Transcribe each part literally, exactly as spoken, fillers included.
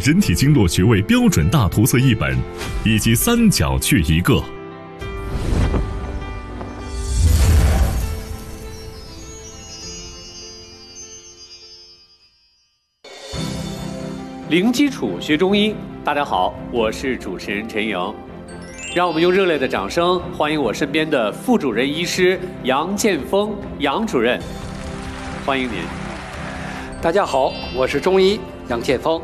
人体经络穴位标准大图册一本，以及三角穴一个。 零基础学中医，大家好，我是主持人陈莹。让我们用热烈的掌声欢迎我身边的副主任医师杨建峰杨主任，欢迎您。 大家好，我是中医杨建峰。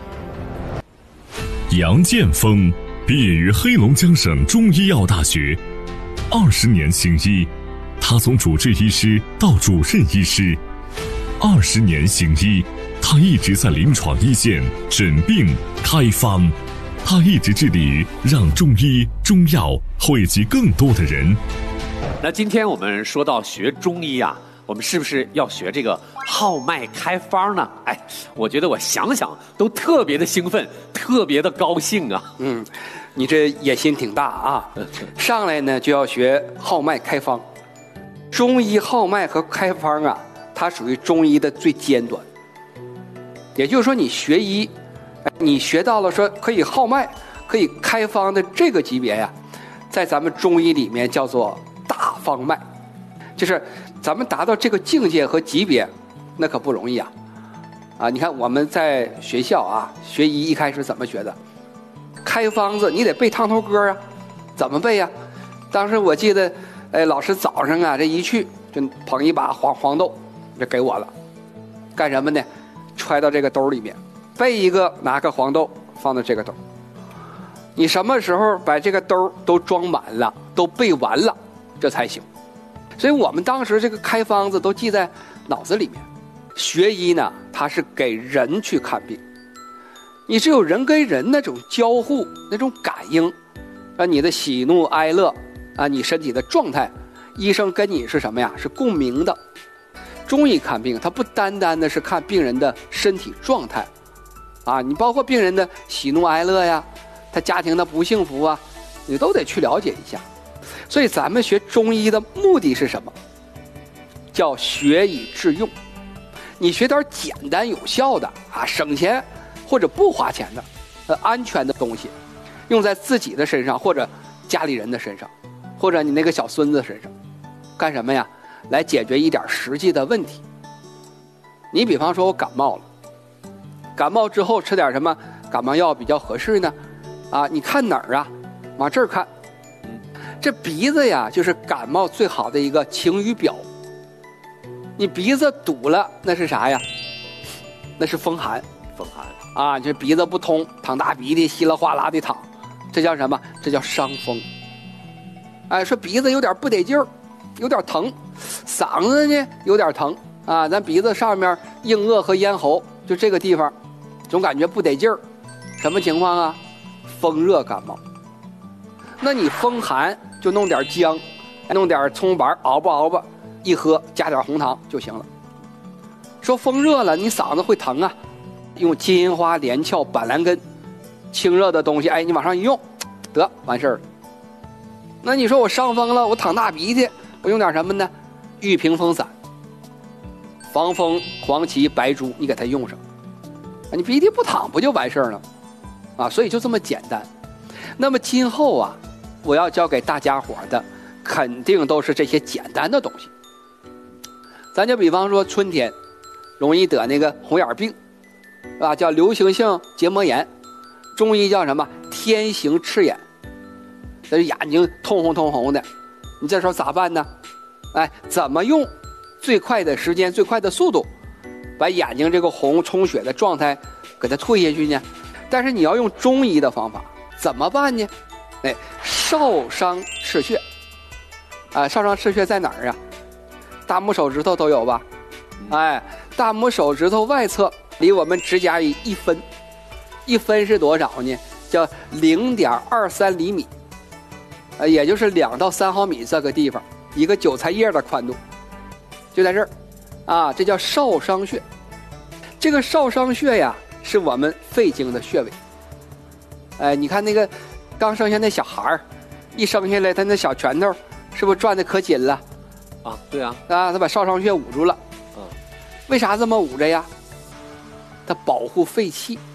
杨建峰毕业于黑龙江省中医药大学，二十年行医，他从主治医师到主任医师，二十年行医。他一直在临床一线诊病开方，他一直致力于让中医中药惠及更多的人。 那今天我们说到学中医啊，我们是不是要学这个号脉开方呢？哎，我觉得我想想都特别的兴奋，特别的高兴啊。 嗯，你这野心挺大啊！上来呢就要学号脉开方。中医号脉和开方啊，它属于中医的最尖端。也就是说，你学医，你学到了说可以号脉、可以开方的这个级别呀，在咱们中医里面叫做大方脉，就是咱们达到这个境界和级别，那可不容易啊！啊，你看我们在学校啊学医一开始怎么学的？开方子你得背唱头歌啊，怎么背呀？当时我记得，哎，老师早上啊这一去就捧一把黄黄豆就给我了，干什么呢？揣到这个兜里面，背一个拿个黄豆放到这个兜，你什么时候把这个兜都装满了，都背完了，这才行。所以我们当时这个开方子都记在脑子里面。学医呢，它是给人去看病，你只有人跟人那种交互、那种感应，啊，你的喜怒哀乐啊，你身体的状态，医生跟你是什么呀？是共鸣的。中医看病，它不单单的是看病人的身体状态，啊，你包括病人的喜怒哀乐呀，他家庭的不幸福啊，你都得去了解一下。所以咱们学中医的目的是什么？叫学以致用。你学点简单有效的啊，省钱或者不花钱的，呃，安全的东西，用在自己的身上，或者家里人的身上，或者你那个小孙子身上，干什么呀？来解决一点实际的问题。你比方说我感冒了，感冒之后吃点什么感冒药比较合适呢？啊，你看哪儿啊？往这儿看。这鼻子呀，就是感冒最好的一个晴雨表。你鼻子堵了，那是啥呀？那是风寒。 风寒啊，这鼻子不通，淌大鼻涕，稀里哗啦的淌，这叫什么？这叫伤风。哎，说鼻子有点不得劲儿，有点疼，嗓子呢有点疼啊，咱鼻子上面硬腭和咽喉就这个地方总感觉不得劲儿，什么情况啊？风热感冒。那你风寒就弄点姜，弄点葱白熬吧熬吧，一喝加点红糖就行了。说风热了你嗓子会疼啊，用金银花、连翘、板蓝根清热的东西，哎，你往上一用得完事儿了。那你说我伤风了，我淌大鼻涕，我用点什么呢？玉屏风散、防风黄芪、白术，你给它用上，你鼻涕不淌不就完事儿了啊？所以就这么简单。那么今后啊，我要教给大家伙的肯定都是这些简单的东西。咱就比方说春天容易得那个红眼病啊，叫流行性结膜炎，中医叫什么？天行赤眼，这眼睛通红通红的，你这时候咋办呢？哎，怎么用最快的时间、最快的速度，把眼睛这个红充血的状态给它退下去呢？但是你要用中医的方法，怎么办呢？哎，少商赤穴啊，少商赤穴在哪儿啊？大拇手指头都有吧？哎，大拇手指头外侧离我们指甲里一分，一分是多少呢？叫零点二三厘米，呃，也就是两到三毫米这个地方，一个韭菜叶的宽度，就在这儿，啊，这叫少商穴。这个少商穴呀，是我们肺经的穴位。哎，你看那个刚生下那小孩儿，一生下来他那小拳头是不是转的可紧了？ 啊，对啊， 啊，他把少商穴捂住了。 嗯， 为啥这么捂着呀？它保护肺气。